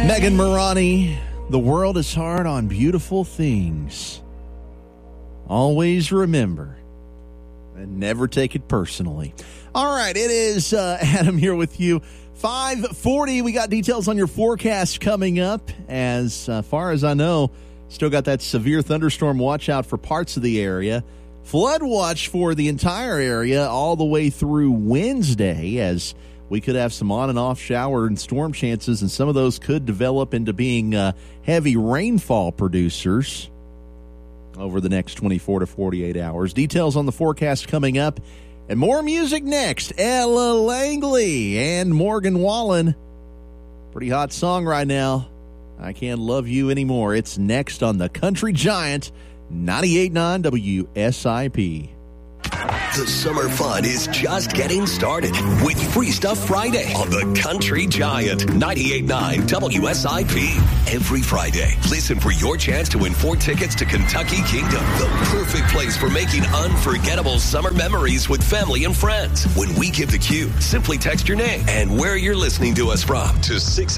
Megan Morani, the world is hard on beautiful things. Always remember and never take it personally. All right, it is Adam here with you. 5:40, we got details on your forecast coming up. As far as I know, still got that severe thunderstorm watch out for parts of the area. Flood watch for the entire area all the way through Wednesday, as we could have some on and off shower and storm chances, and some of those could develop into being heavy rainfall producers over the next 24 to 48 hours. Details on the forecast coming up, and more music next. Ella Langley and Morgan Wallen. Pretty hot song right now. I Can't Love You Anymore. It's next on the Country Giant, 98.9 WSIP. The summer fun is just getting started with Free Stuff Friday on the Country Giant, 98.9 WSIP. Every Friday, listen for your chance to win 4 tickets to Kentucky Kingdom, the perfect place for making unforgettable summer memories with family and friends. When we give the cue, simply text your name and where you're listening to us from to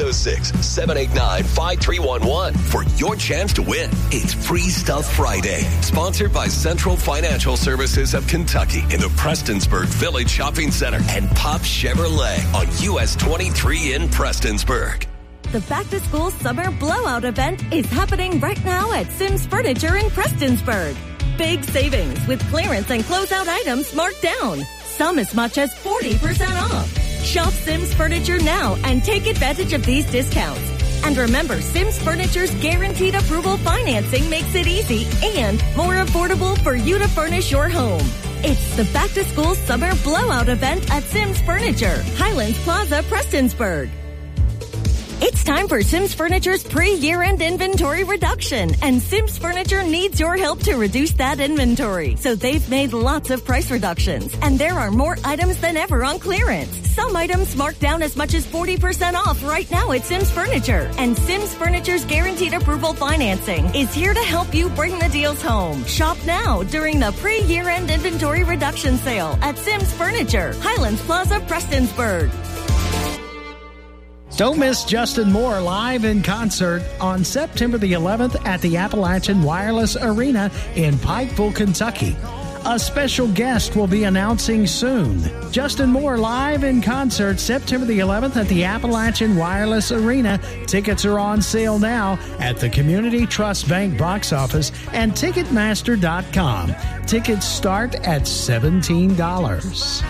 606-789-5311 for your chance to win. It's Free Stuff Friday, sponsored by Central Financial Services of Kentucky in the Prestonsburg Village Shopping Center and Pop Chevrolet on US 23 in Prestonsburg. The back-to-school summer blowout event is happening right now at Sims Furniture in Prestonsburg. Big savings with clearance and closeout items marked down. Some as much as 40% off. Shop Sims Furniture now and take advantage of these discounts. And remember, Sims Furniture's guaranteed approval financing makes it easy and more affordable for you to furnish your home. It's the back-to-school summer blowout event at Sims Furniture, Highlands Plaza, Prestonsburg. It's time for Sims Furniture's pre-year-end inventory reduction, and Sims Furniture needs your help to reduce that inventory. So they've made lots of price reductions, and there are more items than ever on clearance. Some items marked down as much as 40% off right now at Sims Furniture. And Sims Furniture's guaranteed approval financing is here to help you bring the deals home. Shop now during the pre-year-end inventory reduction sale at Sims Furniture, Highlands Plaza, Prestonsburg. Don't miss Justin Moore live in concert on September the 11th at the Appalachian Wireless Arena in Pikeville, Kentucky. A special guest will be announcing soon. Justin Moore live in concert September the 11th at the Appalachian Wireless Arena. Tickets are on sale now at the Community Trust Bank box office and Ticketmaster.com. Tickets start at $17.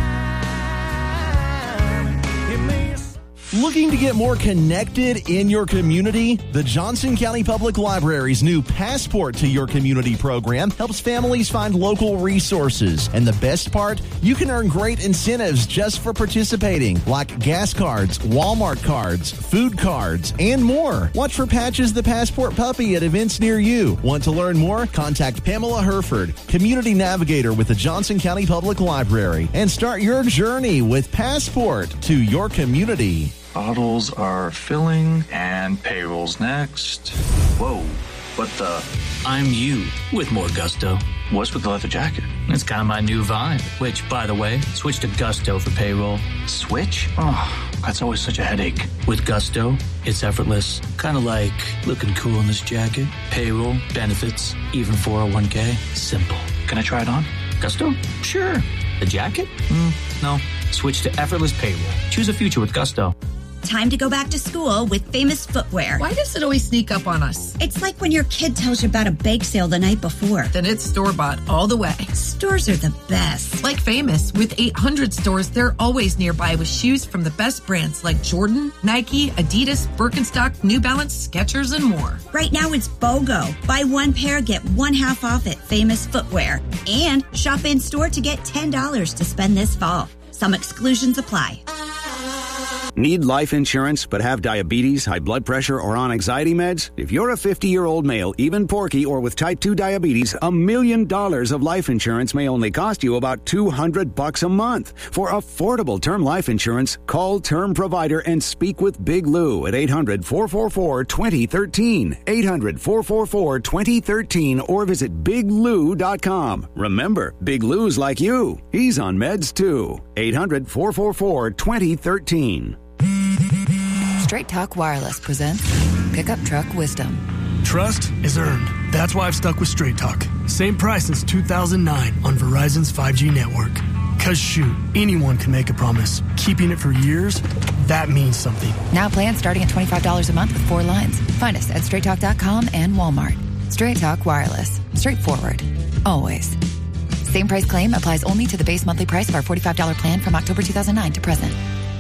Looking to get more connected in your community? The Johnson County Public Library's new Passport to Your Community program helps families find local resources. And the best part? You can earn great incentives just for participating, like gas cards, Walmart cards, food cards, and more. Watch for Patches the Passport Puppy at events near you. Want to learn more? Contact Pamela Herford, Community Navigator with the Johnson County Public Library, and start your journey with Passport to Your Community. Bottles are filling, and payroll's next. Whoa, what the? I'm you with more gusto. What's with the leather jacket? It's kind of my new vibe, which, by the way, switch to Gusto for payroll. Switch? Oh, that's always such a headache. With Gusto, it's effortless. Kind of like looking cool in this jacket. Payroll, benefits, even 401k. Simple. Can I try it on? Gusto? Sure. The jacket? No. Switch to effortless payroll. Choose a future with Gusto. Time to go back to school with Famous Footwear. Why does it always sneak up on us? It's like when your kid tells you about a bake sale the night before. Then it's store-bought all the way. Stores are the best. Like Famous. With 800 stores, they're always nearby with shoes from the best brands like Jordan, Nike, Adidas, Birkenstock, New Balance, Skechers, and more. Right now it's BOGO. Buy one pair, get one half off at Famous Footwear. And shop in-store to get $10 to spend this fall. Some exclusions apply. Need life insurance but have diabetes, high blood pressure, or on anxiety meds? If you're a 50-year-old male, even porky, or with type 2 diabetes, $1 million of life insurance may only cost you about $200 a month. For affordable term life insurance, call Term Provider and speak with Big Lou at 800-444-2013, 800-444-2013, or visit biglou.com. Remember, Big Lou's like you. He's on meds too. 800-444-2013. Straight Talk Wireless presents Pickup Truck Wisdom. Trust is earned. That's why I've stuck with Straight Talk. Same price since 2009 on Verizon's 5G network. Cause shoot, anyone can make a promise. Keeping it for years, that means something. Now plans starting at $25 a month with 4 lines. Find us at straighttalk.com and Walmart. Straight Talk Wireless. Straightforward. Always. Same price claim applies only to the base monthly price of our $45 plan from October 2009 to present.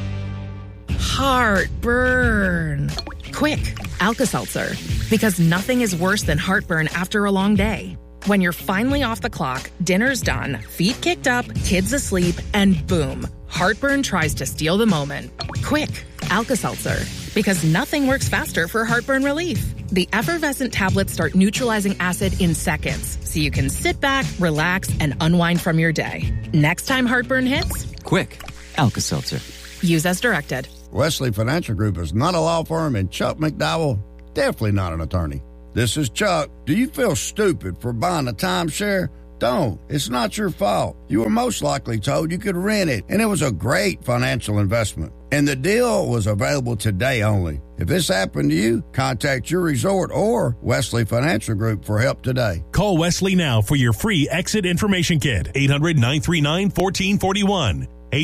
Heartburn. Quick, Alka-Seltzer. Because nothing is worse than heartburn after a long day. When you're finally off the clock, dinner's done, feet kicked up, kids asleep, and boom, heartburn tries to steal the moment. Quick, Alka-Seltzer. Because nothing works faster for heartburn relief. The effervescent tablets start neutralizing acid in seconds, so you can sit back, relax, and unwind from your day. Next time heartburn hits, quick, Alka-Seltzer. Use as directed. Wesley Financial Group is not a law firm, and Chuck McDowell, definitely not an attorney. This is Chuck. Do you feel stupid for buying a timeshare? Don't. It's not your fault. You were most likely told you could rent it, and it was a great financial investment. And the deal was available today only. If this happened to you, contact your resort or Wesley Financial Group for help today. Call Wesley now for your free exit information kit. 800-939-1441.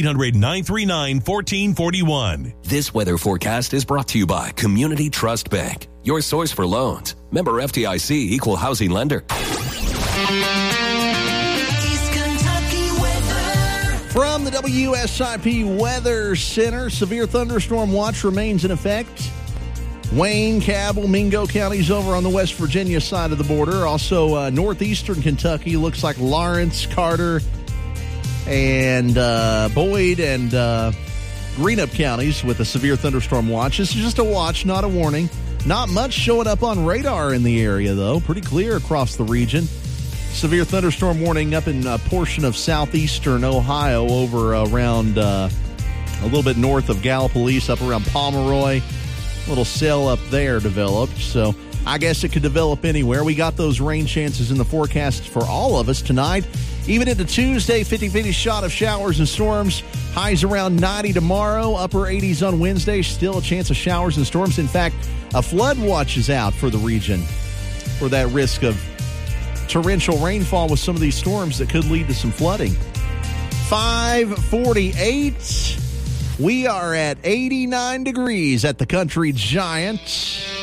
800-939-1441. This weather forecast is brought to you by Community Trust Bank, your source for loans. Member FDIC, equal housing lender. From the WSIP Weather Center, severe thunderstorm watch remains in effect. Wayne, Cabell, Mingo counties over on the West Virginia side of the border. Also, northeastern Kentucky looks like Lawrence, Carter, and Boyd and Greenup counties with a severe thunderstorm watch. This is just a watch, not a warning. Not much showing up on radar in the area, though. Pretty clear across the region. Severe thunderstorm warning up in a portion of southeastern Ohio over around a little bit north of Gallipolis, up around Pomeroy. A little cell up there developed, so I guess it could develop anywhere. We got those rain chances in the forecast for all of us tonight. Even into Tuesday, 50-50 shot of showers and storms. Highs around 90 tomorrow, upper 80s on Wednesday. Still a chance of showers and storms. In fact, a flood watch is out for the region for that risk of torrential rainfall with some of these storms that could lead to some flooding. 5:48. We are at 89 degrees at the Country Giant.